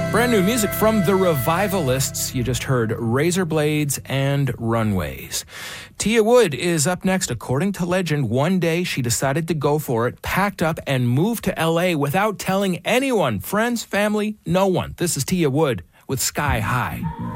Brand new music from The Revivalists. You just heard Razor Blades and Runways. Tia Wood is up next. According to legend, one day she decided to go for it, packed up, and moved to L.A. without telling anyone, friends, family, no one. This is Tia Wood with Sky High.